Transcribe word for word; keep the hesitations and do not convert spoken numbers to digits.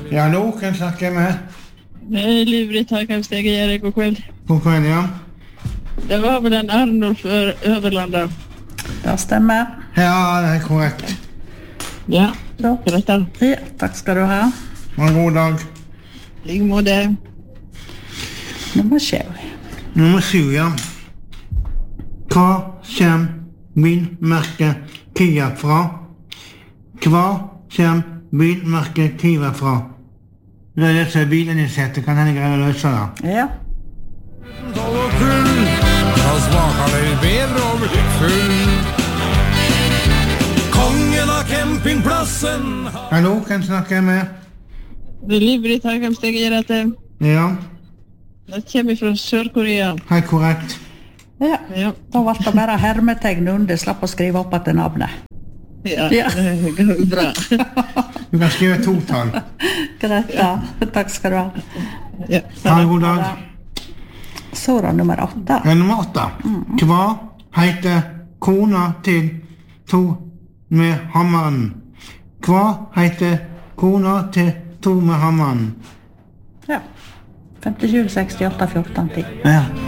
Ja, hallo, kan jeg snakke med? Det er Liv-Britt her, kan jeg stege Erik og kveld. God kveld, ja. Det var vel en Arnulf Øverlanda. Det stemmer. Ja, det er korrekt. Ja, Ja. greit da. Ja, takk skal du ha. Ha en god dag. Like måte. Nummer sju. Nummer syv, ja. Hva kommer bilmerket Kia fra? Hva kommer bilmerket Kia fra? Det er det som er bilen i setet, kan henne greie å løse det? Ja. Og kull, da smaker det bedre å bli full. Kongen av campingplassen. Hallo, kan jeg snakke med? Det er Liv-Britt her, kan jeg stege Erik. Ja, Det kommer fra Sør-Korea. helt korrekt. Ja. Ja, Da ble det bare hermetegn under, slapp å skrive opp etter navnet. ja, Ja. det går bra. Du kan skrive to tall. Greit da. Takk skal du ha. Ja. Ha en god dag. Så da nummer åtte. Ja, nummer åtte. Hva heter kona til to med hammeren? Hva heter kona til to med hammeren? Ja. femtisju sekstiåtte fjorten ti. Ja.